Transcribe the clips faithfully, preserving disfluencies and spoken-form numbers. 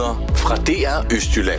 Nyheder fra D R Østjylland.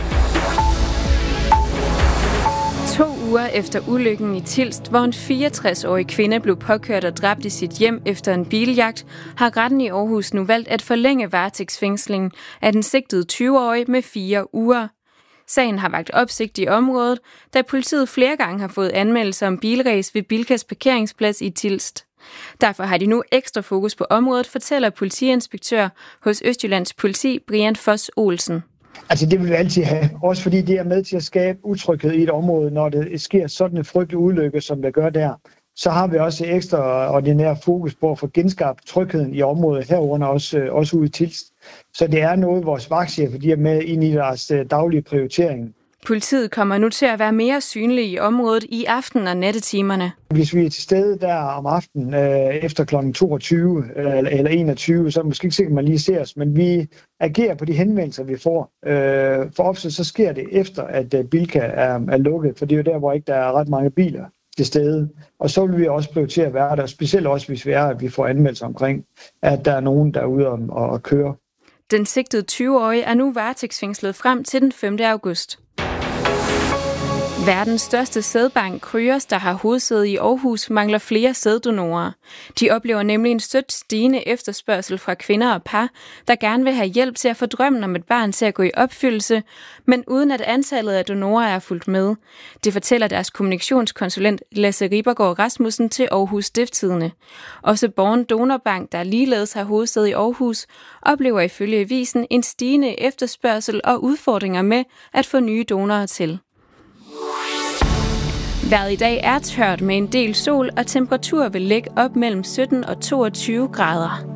To uger efter ulykken i Tilst, hvor en fireogtres-årig kvinde blev påkørt og dræbt i sit hjem efter en biljagt, har retten i Aarhus nu valgt at forlænge varetægtsfængslingen af den sigtede tyve-årige med fire uger. Sagen har vakt opsigt i området, da politiet flere gange har fået anmeldelser om bilræs ved Bilkas parkeringsplads i Tilst. Derfor har de nu ekstra fokus på området, fortæller politiinspektør hos Østjyllands Politi, Brian Foss Olsen. Altså det vil vi altid have, også fordi det er med til at skabe utryghed i et område, når det sker sådan en frygtelig ulykke, som der gør der. Så har vi også ekstra ordinær fokus på at få genskabt trygheden i området, herunder også, også ude i Tilst. Så det er noget, vores vagtchefer de er med ind i deres daglige prioritering. Politiet kommer nu til at være mere synlige i området i aften- og nattetimerne. Hvis vi er til stede der om aftenen øh, efter klokken toogtyve øh, eller enogtyve, så er det måske ikke sikkert, at man lige ser os, men vi agerer på de henvendelser, vi får. Øh, for ofte så sker det efter, at øh, Bilka er, er lukket, for det er jo der, hvor ikke der er ret mange biler til stede. Og så vil vi også prioritere at være der, specielt også hvis vi er, at vi får anmeldelser omkring, at der er nogen, der er ude og, og køre. Den sigtede tyve-årige er nu varetægtsfængslet frem til den femte august. Verdens største sædbank, Kryos, der har hovedsæde i Aarhus, mangler flere sæddonorer. De oplever nemlig en støt stigende efterspørgsel fra kvinder og par, der gerne vil have hjælp til at få drømmen om et barn til at gå i opfyldelse, men uden at antallet af donorer er fulgt med. Det fortæller deres kommunikationskonsulent Lasse Ribergaard Rasmussen til Aarhus Stiftstidende. Også Borgen Donorbank, der ligeledes har hovedsæde i Aarhus, oplever ifølge avisen en stigende efterspørgsel og udfordringer med at få nye donorer til. Vejret i dag er tørt med en del sol, og temperaturer vil ligge op mellem sytten og toogtyve grader.